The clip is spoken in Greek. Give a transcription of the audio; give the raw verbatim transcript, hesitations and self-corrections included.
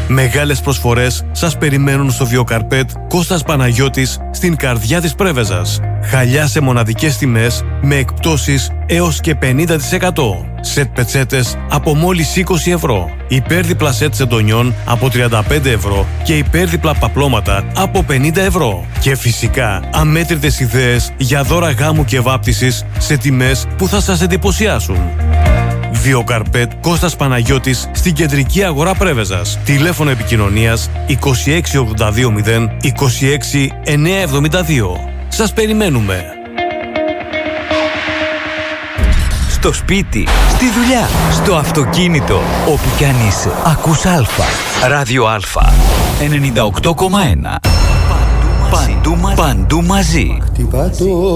Μεγάλες προσφορές σας περιμένουν στο Βιοκαρπέτ Κώστας Παναγιώτης στην καρδιά της Πρέβεζας. Χαλιά σε μοναδικές τιμές με εκπτώσεις έως και πενήντα τοις εκατό. Σετ πετσέτες από μόλις είκοσι ευρώ. Υπέρδιπλα σετ σεντονιών από τριάντα πέντε ευρώ και υπέρδιπλα παπλώματα από πενήντα ευρώ. Και φυσικά αμέτρητες ιδέες για δώρα γάμου και βάπτισης σε τιμές που θα σας εντυπωσιάσουν. Βιοκαρπέτ Κώστας Παναγιώτης στην κεντρική αγορά Πρέβεζας. Τηλέφωνο επικοινωνίας είκοσι έξι ογδόντα δύο μηδέν είκοσι έξι εννιακόσια εβδομήντα δύο. Σας περιμένουμε. Στο σπίτι, στη δουλειά, στο αυτοκίνητο, όπου κι αν είσαι, ακούς Αλφα. Ράδιο Αλφα, ενενήντα οκτώ κόμμα ένα. Παντού μαζί. Παντού μαζί.